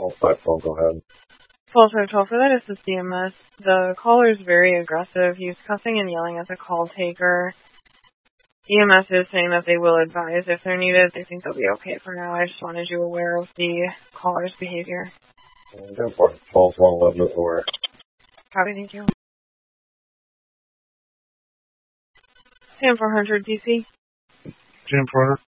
512, go ahead. 12 for that is the CMS. The caller is very aggressive. He's cussing and yelling at the call taker. EMS is saying that they will advise if they're needed. They think they'll be okay for now. I just wanted you aware of the caller's behavior. 1211 is aware. Copy, thank you. Sam 400 DC. Jim Porter.